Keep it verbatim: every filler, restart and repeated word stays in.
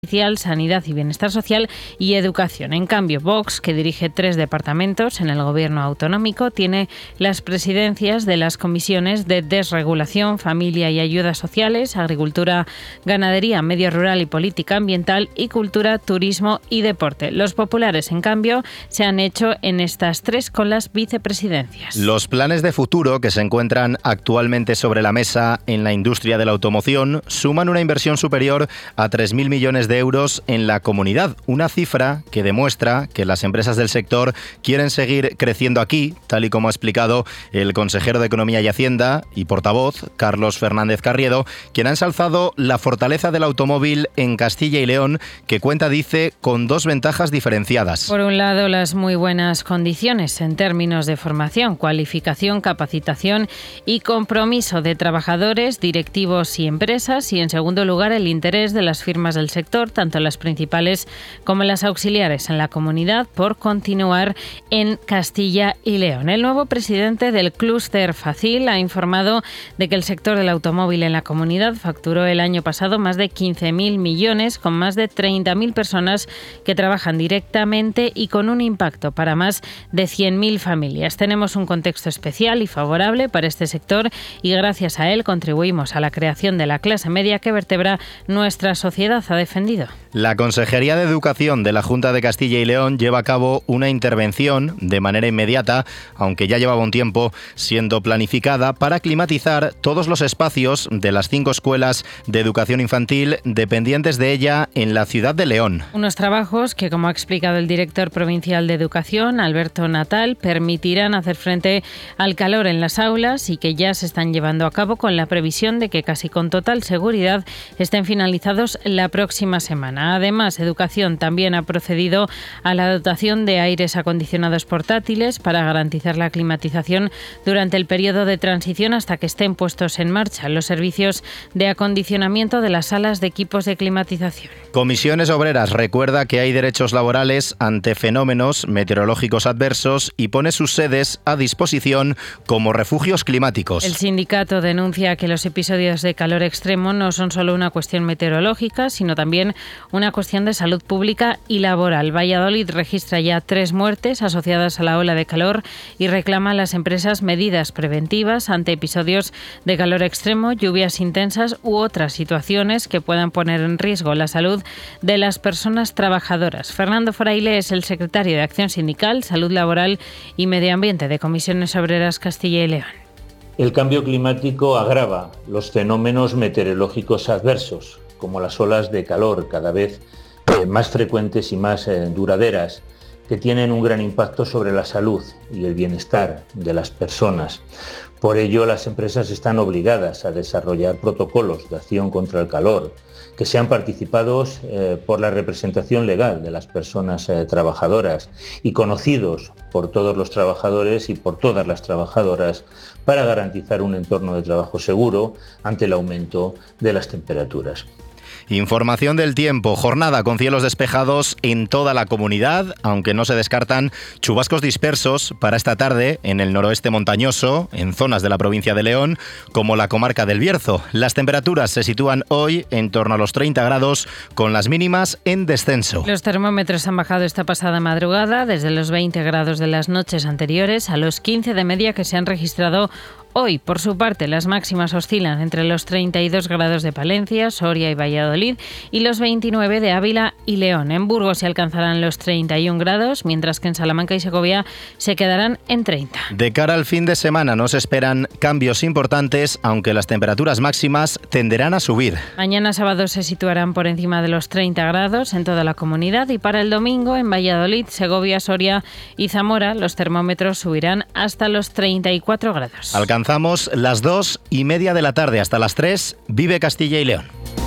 Sanidad y Bienestar Social y Educación. En cambio, Vox, que dirige tres departamentos en el gobierno autonómico, tiene las presidencias de las comisiones de Desregulación, Familia y Ayudas Sociales, Agricultura, Ganadería, Medio Rural y Política Ambiental y Cultura, Turismo y Deporte. Los populares, en cambio, se han hecho en estas tres con las vicepresidencias. Los planes de futuro que se encuentran actualmente sobre la mesa en la industria de la automoción suman una inversión superior a tres mil millones de euros en la comunidad, una cifra que demuestra que las empresas del sector quieren seguir creciendo aquí, tal y como ha explicado el consejero de Economía y Hacienda y portavoz, Carlos Fernández Carriedo, quien ha ensalzado la fortaleza del automóvil en Castilla y León, que cuenta, dice, con dos ventajas diferenciadas. Por un lado, las muy buenas condiciones en términos de formación, cualificación, capacitación y compromiso de trabajadores, directivos y empresas, y en segundo lugar, el interés de las firmas del sector, tanto las principales como las auxiliares en la comunidad, por continuar en Castilla y León. El nuevo presidente del clúster Facil ha informado de que el sector del automóvil en la comunidad facturó el año pasado más de quince mil millones, con más de treinta mil personas que trabajan directamente y con un impacto para más de cien mil familias. Tenemos un contexto especial y favorable para este sector y gracias a él contribuimos a la creación de la clase media que vertebra nuestra sociedad, ha defendido. La Consejería de Educación de la Junta de Castilla y León lleva a cabo una intervención de manera inmediata, aunque ya llevaba un tiempo siendo planificada, para climatizar todos los espacios de las cinco escuelas de educación infantil dependientes de ella en la ciudad de León. Unos trabajos que, como ha explicado el director provincial de Educación, Alberto Natal, permitirán hacer frente al calor en las aulas y que ya se están llevando a cabo con la previsión de que casi con total seguridad estén finalizados la próxima semana. Además, Educación también ha procedido a la dotación de aires acondicionados portátiles para garantizar la climatización durante el periodo de transición hasta que estén puestos en marcha los servicios de acondicionamiento de las salas de equipos de climatización. Comisiones Obreras recuerda que hay derechos laborales ante fenómenos meteorológicos adversos y pone sus sedes a disposición como refugios climáticos. El sindicato denuncia que los episodios de calor extremo no son solo una cuestión meteorológica, sino también una cuestión de salud pública y laboral. Valladolid registra ya tres muertes asociadas a la ola de calor y reclama a las empresas medidas preventivas ante episodios de calor extremo, lluvias intensas u otras situaciones que puedan poner en riesgo la salud de las personas trabajadoras. Fernando Fraile es el secretario de Acción Sindical, Salud Laboral y Medio Ambiente de Comisiones Obreras Castilla y León. El cambio climático agrava los fenómenos meteorológicos adversos, como las olas de calor cada vez eh, más frecuentes y más eh, duraderas, que tienen un gran impacto sobre la salud y el bienestar de las personas. Por ello, las empresas están obligadas a desarrollar protocolos de acción contra el calor, que sean participados eh, por la representación legal de las personas eh, trabajadoras y conocidos por todos los trabajadores y por todas las trabajadoras, para garantizar un entorno de trabajo seguro ante el aumento de las temperaturas. Información del tiempo, jornada con cielos despejados en toda la comunidad, aunque no se descartan chubascos dispersos para esta tarde en el noroeste montañoso, en zonas de la provincia de León, como la comarca del Bierzo. Las temperaturas se sitúan hoy en torno a los treinta grados, con las mínimas en descenso. Los termómetros han bajado esta pasada madrugada desde los veinte grados de las noches anteriores a los quince de media que se han registrado hoy. Por su parte, las máximas oscilan entre los treinta y dos grados de Palencia, Soria y Valladolid y los veintinueve de Ávila y León. En Burgos se alcanzarán los treinta y un grados, mientras que en Salamanca y Segovia se quedarán en treinta. De cara al fin de semana no se esperan cambios importantes, aunque las temperaturas máximas tenderán a subir. Mañana sábado se situarán por encima de los treinta grados en toda la comunidad y para el domingo en Valladolid, Segovia, Soria y Zamora los termómetros subirán hasta los treinta y cuatro grados. Alcanzamos las dos y media de la tarde. Hasta las tres, vive Castilla y León.